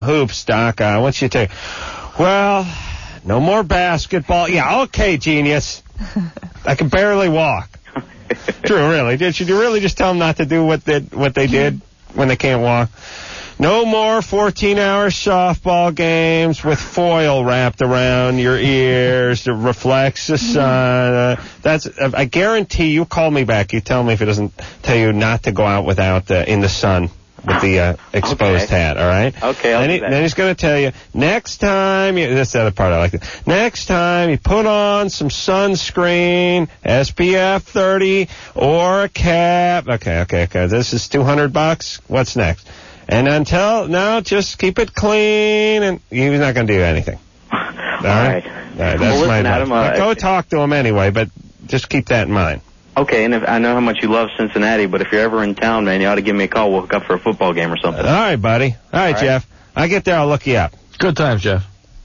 hoops, Doc. I want you to... Well, no more basketball. Yeah, okay, genius. I can barely walk. Drew, really? Should you really just tell them not to do what they did when they can't walk? No more 14-hour softball games with foil wrapped around your ears that reflects the sun. I guarantee you call me back. You tell me if it doesn't tell you not to go out without in the sun with the exposed hat, all right? Okay, I'll do that. Then he's going to tell you, next time, that's the other part I like. Next time you put on some sunscreen, SPF 30, or a cap. Okay. This is $200. What's next? And no, just keep it clean, and he's not going to do anything. All right? That's well, my listen, Adam, go talk to him anyway, but just keep that in mind. Okay, and I know how much you love Cincinnati, but if you're ever in town, man, you ought to give me a call. We'll hook up for a football game or something. All right, buddy. All right, Jeff. I get there, I'll look you up. Good times, Jeff.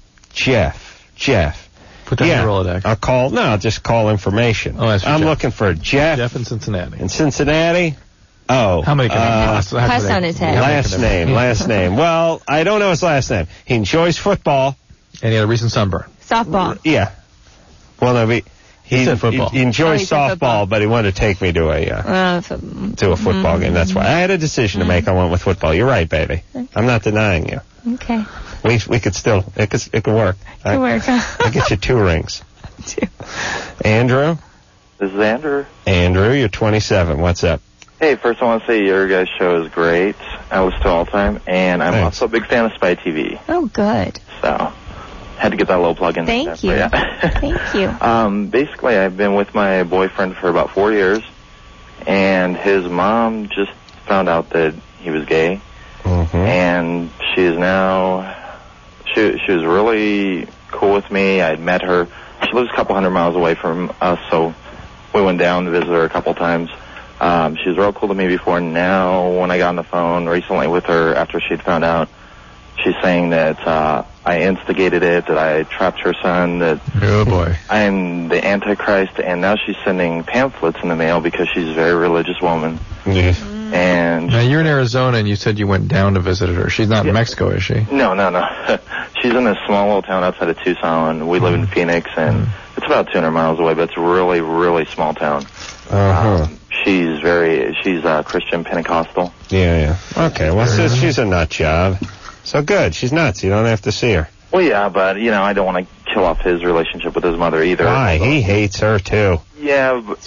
Jeff. Put down your Rolodex. I'll just call information. Oh, that's for I'm Jeff. looking for Jeff. Jeff in Cincinnati. In Cincinnati? Oh. How many can pass on his head. Last name. Well, I don't know his last name. He enjoys football. And he had a recent sunburn. Softball. Yeah. Well, no, he said football. He enjoys softball, football. but he wanted to take me to a football game. That's why. I had a decision to make. I went with football. You're right, baby. I'm not denying you. Okay. We could still, it could work. It could work. I'll get you 2 rings. 2. Andrew? This is Andrew. Andrew, you're 27. What's up? Hey, first I want to say your guys' show is great. I listen to it all the time, and I'm also a big fan of Spy TV. Oh, good. So, had to get that little plug in. Thank you. Thank you. Basically, I've been with my boyfriend for about 4 years, and his mom just found out that he was gay, and she is now, she was really cool with me. I'd met her. She lives a couple hundred miles away from us, so we went down to visit her a couple times. She was real cool to me before. Now, when I got on the phone recently with her after she'd found out, she's saying that I instigated it, that I trapped her son, that I am the Antichrist, and now she's sending pamphlets in the mail because she's a very religious woman. And now, you're in Arizona, and you said you went down to visit her. She's not in Mexico, is she? No. She's in a small little town outside of Tucson. We live in Phoenix, and it's about 200 miles away, but it's a really, really small town. She's Christian Pentecostal. Yeah. Okay, well, she's a nut job. So good, she's nuts. You don't have to see her. Well, yeah, but, I don't want to kill off his relationship with his mother either. Why? He hates her, too. Yeah, but...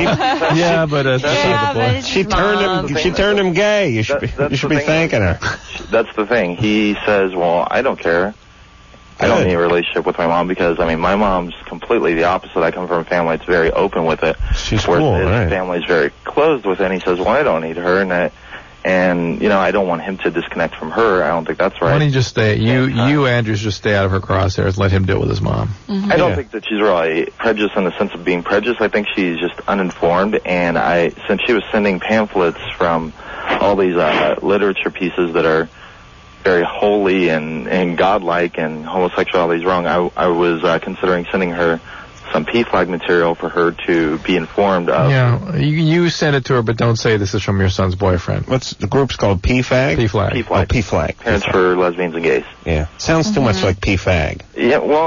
She turned him gay. You should be thanking her. That's the thing. He says, well, I don't care. I don't need a relationship with my mom because, my mom's completely the opposite. I come from a family that's very open with it. She's cool, his right? family's very closed with it, and he says, well, I don't need her, and I don't want him to disconnect from her. I don't think that's right. Why don't you just stay, Andrews, just stay out of her crosshairs, let him deal with his mom. I don't think that she's really prejudiced in the sense of being prejudiced. I think she's just uninformed, and since she was sending pamphlets from all these literature pieces that are very holy and godlike and homosexuality is wrong, I was considering sending her some PFLAG material for her to be informed of. Yeah, you send it to her, but don't say this is from your son's boyfriend. What's the group's called? PFAG? PFLAG. Oh, PFLAG. Parents for Lesbians and Gays. Yeah. Sounds too much like PFAG. Yeah, well,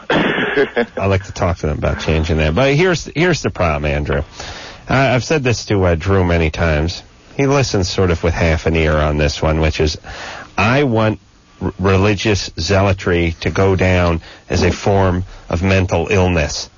I like to talk to them about changing that. But here's the problem, Andrew. I've said this to Drew many times. He listens sort of with half an ear on this one, which is, I want religious zealotry to go down as a form of mental illness.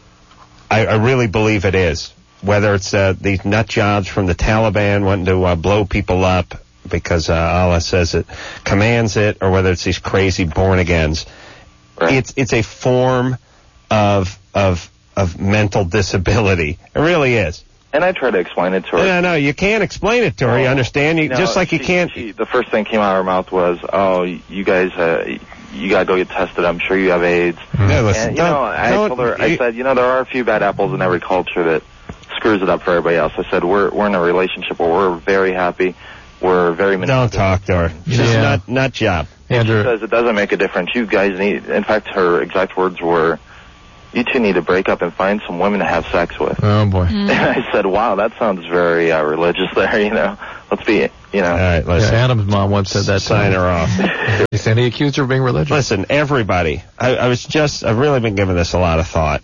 I really believe it is. Whether it's these nut jobs from the Taliban wanting to blow people up because Allah says it, commands it, or whether it's these crazy born-agains. Right. It's a form of mental disability. It really is. And I try to explain it to her. No, you can't explain it to her, you understand? Just like you can't... the first thing came out of her mouth was, oh, you guys, you gotta go get tested, I'm sure you have AIDS. Yeah, listen, and, I told her, I said, there are a few bad apples in every culture that screws it up for everybody else. I said, we're in a relationship where we're very happy, we're very... Don't talk to her. She's nut job. Andrew. She says it doesn't make a difference. You guys need... In fact, her exact words were... You two need to break up and find some women to have sex with. Oh, boy. And I said, wow, that sounds very religious there, Let's be, All right, listen. Yeah, Adam's mom once said that. Sign her off. He accused her of being religious. Listen, everybody. I've really been giving this a lot of thought.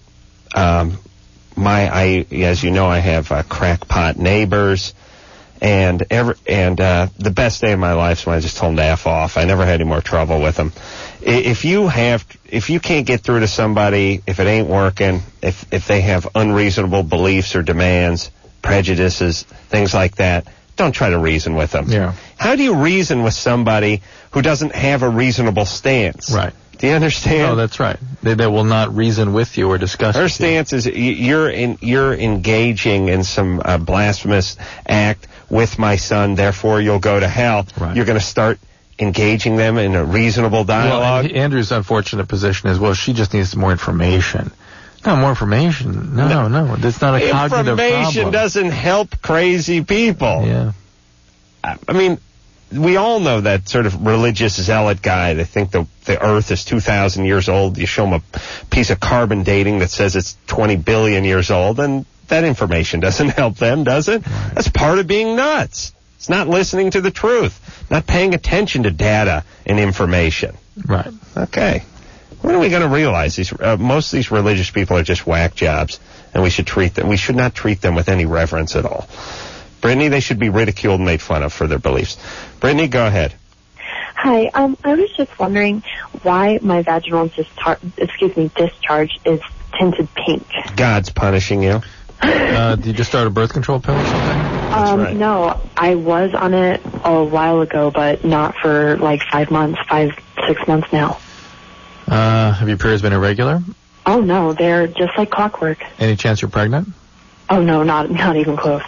As you know, I have crackpot neighbors, and the best day of my life is when I just told them to F off. I never had any more trouble with them. If you can't get through to somebody, if it ain't working, if they have unreasonable beliefs or demands, prejudices, things like that, don't try to reason with them. Yeah. How do you reason with somebody who doesn't have a reasonable stance? Right. Do you understand? No, that's right. They will not reason with you or discuss. Her stance is you're engaging in some blasphemous act with my son, therefore you'll go to hell. Right. You're going to start engaging them in a reasonable dialogue. Well, Andrew's unfortunate position is, well, she just needs more information. No, more information. No. That's not a cognitive problem. Information doesn't help crazy people. Yeah. I mean, we all know that sort of religious zealot guy. They think the Earth is 2,000 years old. You show them a piece of carbon dating that says it's 20 billion years old, and that information doesn't help them, does it? Right. That's part of being nuts. It's not listening to the truth, not paying attention to data and information. Right. Okay. When are we going to realize most of these religious people are just whack jobs, and we should not treat them with any reverence at all. Brittany, they should be ridiculed and made fun of for their beliefs. Brittany, go ahead. Hi, I was just wondering why my vaginal discharge is tinted pink. God's punishing you. Did you just start a birth control pill or something? Right. No, I was on it a while ago, but not for like 6 months now. Have your periods been irregular? Oh no, they're just like clockwork. Any chance you're pregnant? Oh no, not even close.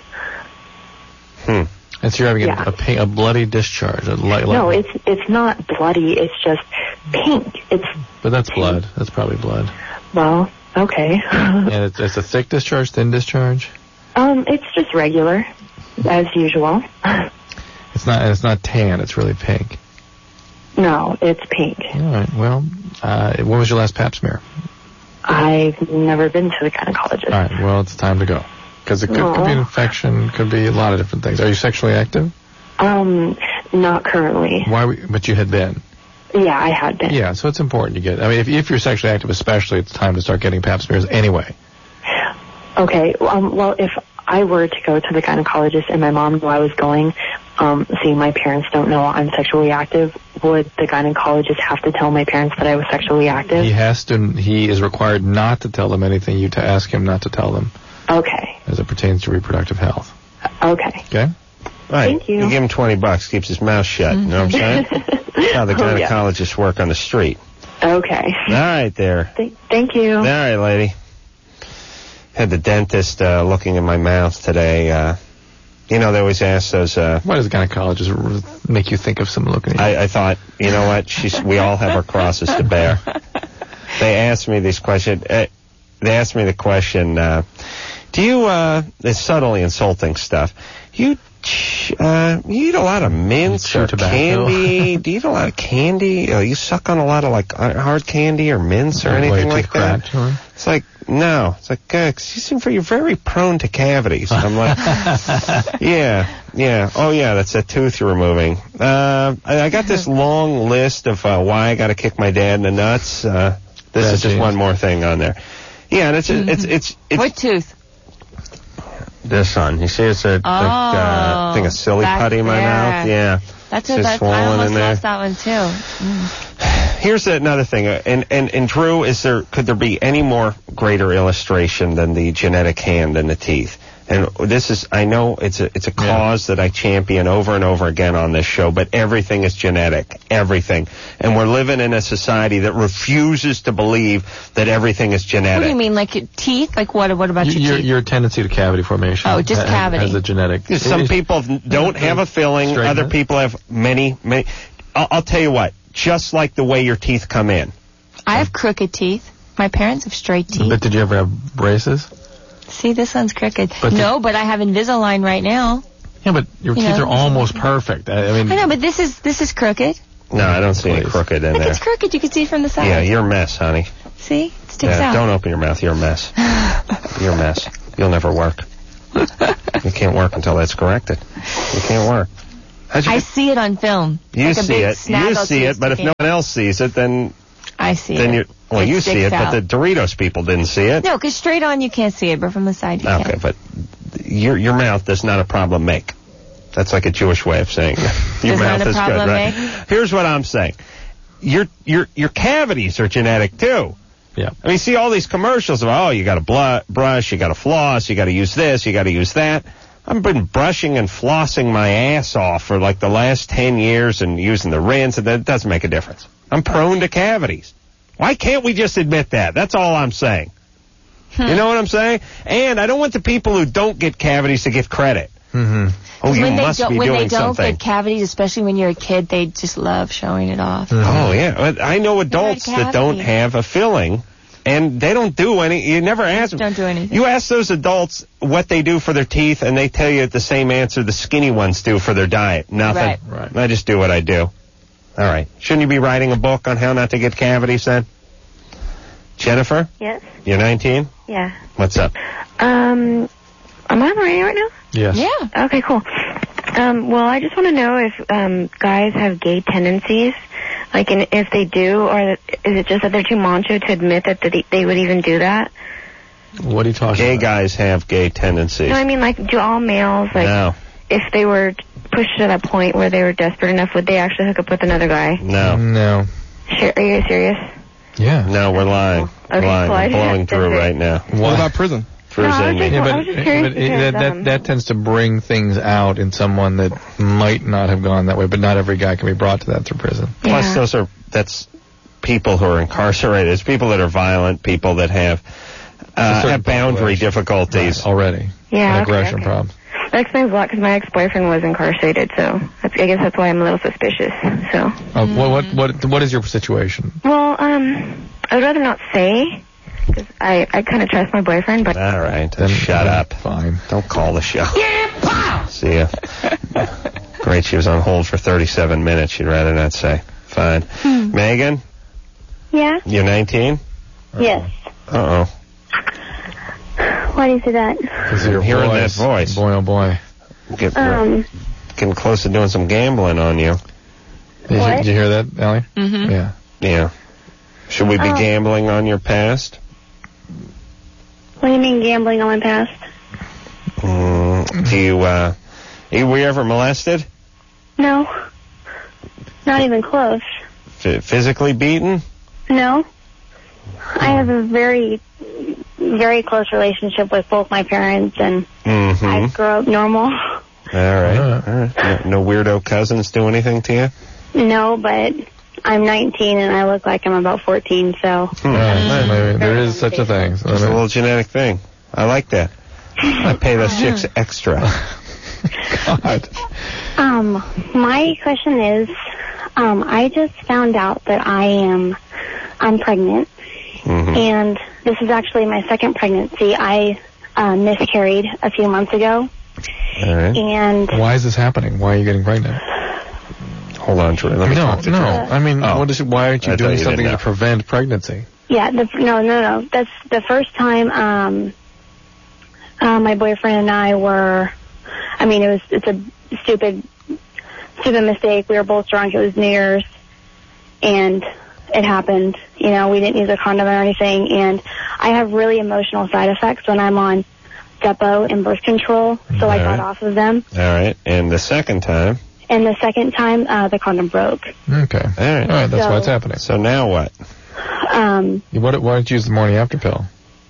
And so you're having a bloody discharge. No, it's not bloody. It's just pink. But that's blood. That's probably blood. Well, okay. And it's a thick discharge, thin discharge? It's just regular, as usual. It's not tan. It's really pink. No, it's pink. All right. Well, when was your last pap smear? I've never been to the gynecologist. All right. Well, it's time to go. Because it could be an infection, could be a lot of different things. Are you sexually active? Not currently. But you had been? Yeah, I had been. Yeah, so it's important to get. I mean, if you're sexually active, especially, it's time to start getting pap smears anyway. Okay. Well, if I were to go to the gynecologist and my mom knew I was going, seeing my parents don't know I'm sexually active, would the gynecologist have to tell my parents that I was sexually active? He has to. He is required not to tell them anything. You to ask him not to tell them. Okay. As it pertains to reproductive health. Okay. Okay? Right. Thank you. You give him $20, keeps his mouth shut. You know what I'm saying? That's how the gynecologists work on the street. Okay. All right, there. Thank you. All right, lady. Had the dentist looking in my mouth today. They always ask those... Why does a gynecologist make you think of someone looking at you? I thought, you know what? We all have our crosses to bear. They asked me this question. They asked me the question, do you... it's subtly insulting stuff. You eat a lot of mints or candy? Do you eat a lot of candy? You suck on a lot of hard candy or mints or anything like that? It's like, no. It's like, you're very prone to cavities. I'm like, yeah. Oh yeah, that's that tooth you're removing. I got this long list of why I got to kick my dad in the nuts. This is just one more thing on there. Yeah, and it's what tooth? This one. You see, it's a thing of silly putty in my mouth. Yeah. That's I almost lost that one too. Here's another thing. And Drew, could there be any more greater illustration than the genetic hand and the teeth? And this is, I know it's a cause that I champion over and over again on this show, but everything is genetic. Everything. And we're living in a society that refuses to believe that everything is genetic. What do you mean, like your teeth? Like what about your teeth? Your tendency to cavity formation. Oh, just cavity. Has a genetic. Some people don't have a filling. Other people have many. I'll tell you what, just like the way your teeth come in. I have crooked teeth. My parents have straight teeth. But did you ever have braces? See, this one's crooked. But I have Invisalign right now. Yeah, but your teeth are almost perfect. I know, but this is crooked. No, I don't see any crooked in there. It's crooked. You can see it from the side. Yeah, you're a mess, honey. See? It sticks out. Don't open your mouth. You're a mess. You're a mess. You'll never work. You can't work until that's corrected. You can't work. I see it on film. You see it, but if no one else sees it, then I see it. You see it, but the Doritos people didn't see it. No, because straight on you can't see it, but from the side you can. Okay, but your mouth does not a problem make. That's like a Jewish way of saying your mouth is good, right? Here's what I'm saying. Your cavities are genetic too. Yeah. I mean, see all these commercials of, you got to brush, you got to floss, you got to use this, you got to use that. I've been brushing and flossing my ass off for like the last 10 years and using the rinse, and that doesn't make a difference. I'm prone to cavities. Why can't we just admit that? That's all I'm saying. You know what I'm saying? And I don't want the people who don't get cavities to get credit. Mm-hmm. Oh, you must be doing something. When they don't get cavities, especially when you're a kid, they just love showing it off. Mm-hmm. Oh, yeah. I know adults that don't have a filling, and they don't do any. You never ask them. Don't do anything. You ask those adults what they do for their teeth, and they tell you the same answer the skinny ones do for their diet. Nothing. Right. I just do what I do. All right. Shouldn't you be writing a book on how not to get cavities then? Jennifer? Yes. You're 19? Yeah. What's up? Am I on the radio right now? Yes. Yeah. Okay, cool. Well, I just want to know if guys have gay tendencies, like, and if they do, or is it just that they're too macho to admit that they would even do that? What are you talking about? Gay about? guys have gay tendencies. No, I mean, like, do all males, like, no. If they were pushed to that point where they were desperate enough, would they actually hook up with another guy? No. Are you serious? Yeah. No, we're lying. Okay, lying. well, We're blowing through right now. What about prison? I was just curious that tends to bring things out in someone that might not have gone that way, but not every guy can be brought to that through prison. Yeah. Plus, that's people who are incarcerated. It's people that are violent, people that have boundary difficulties. Right, already. Yeah, and aggression problems. That explains a lot because my ex-boyfriend was incarcerated, so I guess that's why I'm a little suspicious. So. What is your situation? Well, I'd rather not say. Because I kind of trust my boyfriend, but... All right, then shut up. Fine. Don't call the show. Yeah, pow! See ya. Great, she was on hold for 37 minutes. She'd rather not say. Fine. Megan? Yeah? You're 19? Yes. Uh-oh. Why do you say that? Because you're hearing that voice. Boy, oh boy. Getting close to doing some gambling on you. Did you hear that, Allie? Mm-hmm. Yeah. Yeah. Should we be gambling on your past? What do you mean gambling on my past? Were you ever molested? No. Not even close. Physically beaten? No. I have a very, very close relationship with both my parents, and I grew up normal. All right. No weirdo cousins do anything to you? No, but I'm 19 and I look like I'm about 14, so... There is such a thing. So it's a little genetic thing. I like that. I pay those chicks extra. God. My question is, I just found out that I'm pregnant, and this is actually my second pregnancy. I miscarried a few months ago. All right. And why is this happening? Why are you getting pregnant? Hold on, Troy. Let me talk to Troy. I mean, why aren't you doing something to prevent pregnancy? Yeah, no. That's the first time my boyfriend and I were, it's a stupid mistake. We were both drunk. It was New Year's, and it happened. You know, we didn't use a condom or anything, and I have really emotional side effects when I'm on Depo and birth control, so I got off of them. All right, and the second time? And the second time, the condom broke. Okay. All right, that's why it's happening. So now what? Why don't you use the morning after pill?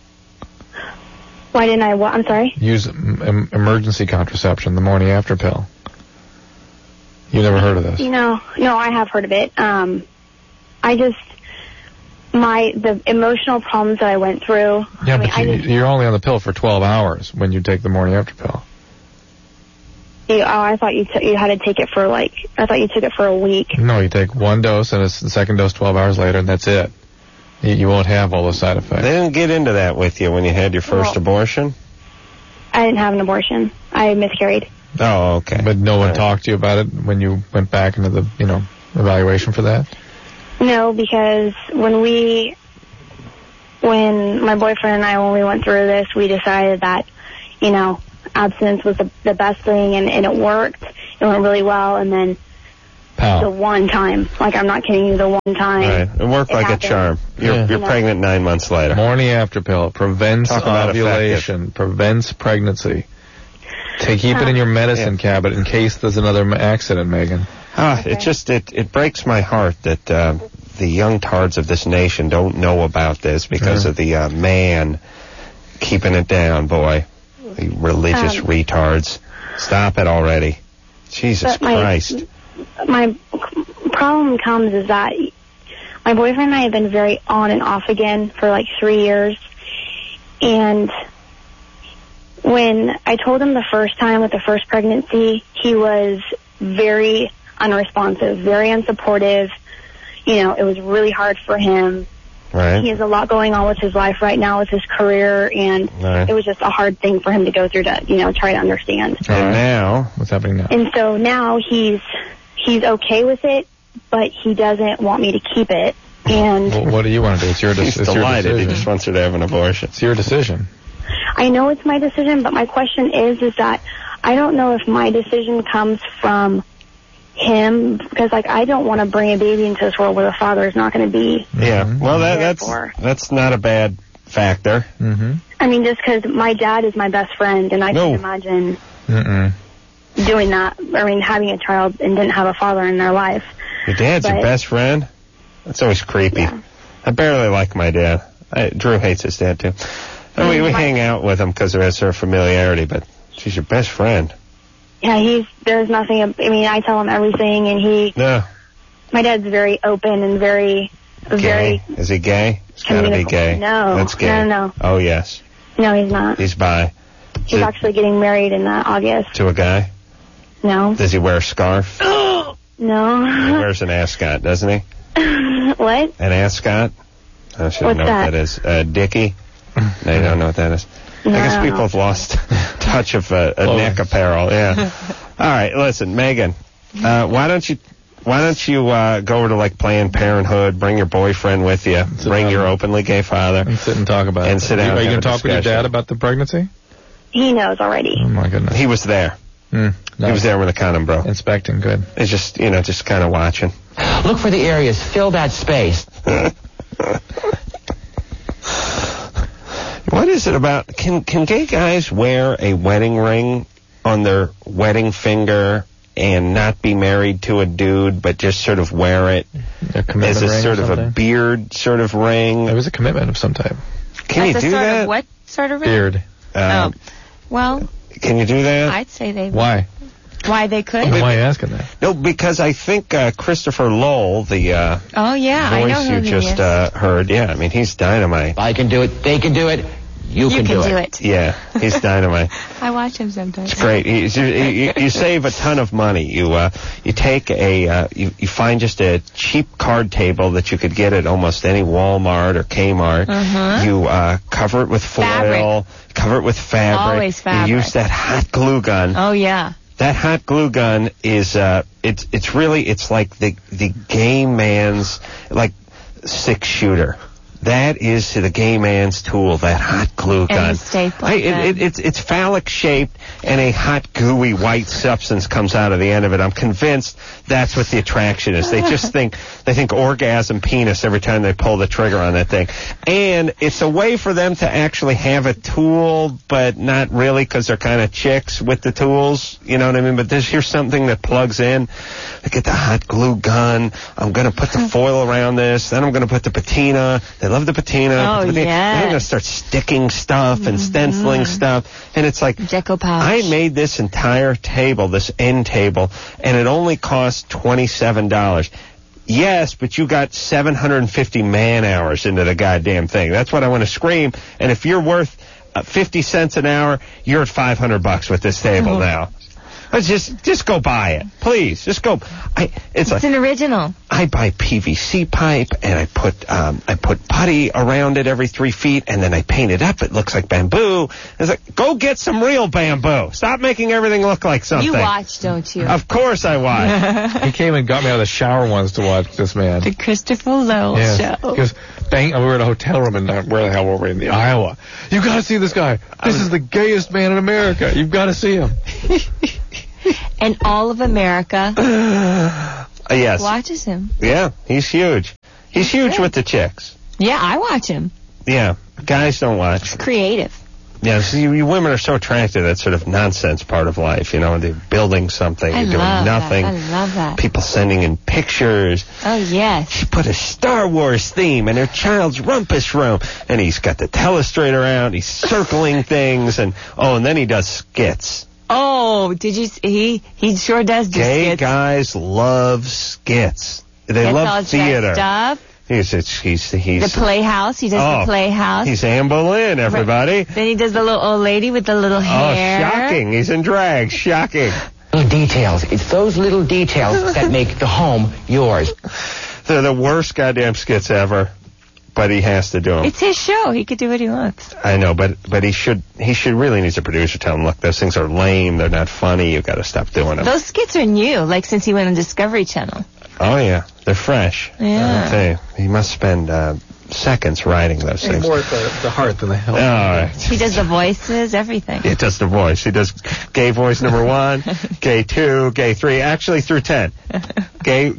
Why didn't I what? I'm sorry? Use emergency contraception, the morning after pill. You never heard of this? No, I have heard of it. The emotional problems that I went through. Yeah, but you're only on the pill for 12 hours when you take the morning after pill. I thought you had to take it for I thought you took it for a week. No, you take one dose and the second dose 12 hours later, and that's it. You won't have all the side effects. They didn't get into that with you when you had your first abortion? I didn't have an abortion. I miscarried. Oh, okay. But no one talked to you about it when you went back into the, evaluation for that? No, because when my boyfriend and I, when we went through this, we decided that, abstinence was the best thing, and it worked. it went really well, and then the one time, like I'm not kidding you, the one time. Right. It worked like happened. a charm. You're pregnant 9 months later. Morning after pill prevents ovulation, prevents pregnancy. Keep it in your medicine cabinet in case there's another accident, Megan. It breaks my heart that the young tards of this nation don't know about this because of the man keeping it down, boy. The religious retards. Stop it already. Jesus Christ. My problem comes is that my boyfriend and I have been very on and off again for like 3 years. And when I told him the first time with the first pregnancy, he was very unresponsive, very unsupportive. You know, it was really hard for him. Right. He has a lot going on with his life right now with his career, and it was just a hard thing for him to go through to, you know, try to understand. And now, what's happening now? And so now he's okay with it, but he doesn't want me to keep it. And well, what do you want to do? It's your decision. He's delighted. He just wants her to have an abortion. It's your decision. I know it's my decision, but my question is that I don't know if my decision comes from him, because like I don't want to bring a baby into this world where the father is not going to be. Yeah, well that's not a bad factor. Mm-hmm. I mean, just because my dad is my best friend, and I can't imagine doing that. I mean, having a child and didn't have a father in their life. Your dad's your best friend? That's always creepy. Yeah. I barely like my dad. Drew hates his dad too. We hang out with him because there is her familiarity, but she's your best friend. Yeah, there's nothing, I mean, I tell him everything, and my dad's very open and very. Is he gay? He's got to be gay. No. That's gay. No. Oh, yes. No, he's not. He's bi. He's actually getting married in August. To a guy? No. Does he wear a scarf? No. He wears an ascot, doesn't he? What? An ascot? I should know what that is. Dickie? They don't know what that is. No, I guess people have lost touch of a neck apparel. Yeah. All right, listen, Megan. Why don't you go over to like Planned Parenthood, bring your boyfriend with you, bring your openly gay father, and sit and talk about it. And sit down. Are you going to talk with your dad about the pregnancy? He knows already. Oh my goodness. He was there. Nice. He was there when the condom broke. Inspecting, good. It's just just kind of watching. Look for the areas, fill that space. What is it about? Can gay guys wear a wedding ring on their wedding finger and not be married to a dude, but just sort of wear it as a sort of a beard sort of ring? It was a commitment of some type. Can you do that? What sort of ring? Beard. Well. Can you do that? I'd say they. Why? Why they could? Why are you asking that? No, because I think Christopher Lowell, the voice I know who you just heard, I mean, he's dynamite. I can do it. They can do it. You can do it. Yeah, he's dynamite. I watch him sometimes. It's great. You save a ton of money. You take you find just a cheap card table that you could get at almost any Walmart or Kmart. You cover it with foil, cover it with fabric. Always fabric. You use that hot glue gun. Oh yeah. That hot glue gun is it's like the gay man's like 6-shooter. That is the gay man's tool, that hot glue gun. And the stapler. It's phallic shaped, and a hot gooey white substance comes out of the end of it. I'm convinced that's what the attraction is. They just think orgasm penis every time they pull the trigger on that thing. And it's a way for them to actually have a tool, but not really, because they're kind of chicks with the tools. You know what I mean? But here's something that plugs in. I get the hot glue gun. I'm going to put the foil around this. Then I'm going to put the patina. They love the patina. Oh, yeah. Then I'm going to start sticking stuff and stenciling stuff. And it's like, Deco pouch. I made this entire table, this end table, and it only cost $27. Yes, but you got 750 man hours into the goddamn thing. That's what I want to scream. And if you're worth 50 cents an hour, you're at $500 with this table now. Let's just go buy it, please. Just go. It's like an original. I buy PVC pipe and I put putty around it every 3 feet, and then I paint it up. It looks like bamboo. It's like, go get some real bamboo. Stop making everything look like something. You watch, don't you? Of course I watch. He came and got me out of the shower once to watch this man. The Christopher Lowell show. He goes, bang, we were in a hotel room in where the hell were we? In Iowa. You got to see this guy. This is the gayest man in America. You've got to see him. And all of America yes. watches him. Yeah, he's huge. He's huge with the chicks. Yeah, I watch him. Yeah, guys don't watch. It's creative. Yeah, so you women are so attracted to that sort of nonsense part of life. You know, they're building something, you're doing nothing. I love that. People sending in pictures. Oh, yes. She put a Star Wars theme in her child's rumpus room, and he's got the telestrate around, he's circling things, and then he does skits. Oh, did you see? He sure does do skits. Gay guys love skits. They love theater. Up. He's the Playhouse. He does the Playhouse. He's Anne Boleyn, everybody. Right. Then he does the little old lady with the little hair. Oh, shocking. He's in drag. Shocking. Little details. It's those little details that make the home yours. They're the worst goddamn skits ever, but he has to do them. It's his show. He could do what he wants. I know, but he should really needs a producer tell him, look, those things are lame. They're not funny. You've got to stop doing them. Those skits are new, like since he went on Discovery Channel. Oh, yeah. They're fresh. Yeah. I'll tell you, he must spend seconds writing those things. More at the heart than the head. All right. He does the voices, everything. He does the voice. He does gay voice number 1, gay 2, gay 3, actually through 10. Gay.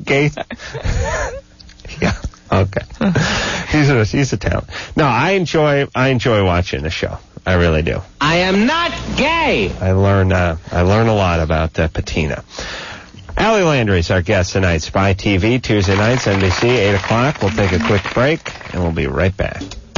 Yeah. Okay. He's a talent. No, I enjoy watching the show. I really do. I am not gay. I learn a lot about Patina. Allie Landry is our guest tonight. Spy TV, Tuesday nights, NBC, 8 o'clock. We'll take a quick break, and we'll be right back.